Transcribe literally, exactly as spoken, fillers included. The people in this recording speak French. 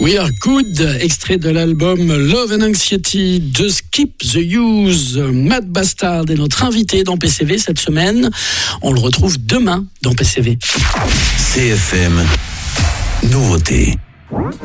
We Are Good, extrait de l'album Love and Anxiety de Skip the Use. Matt Bastard est notre invité dans P C V cette semaine. On le retrouve demain dans P C V. C F M, nouveauté.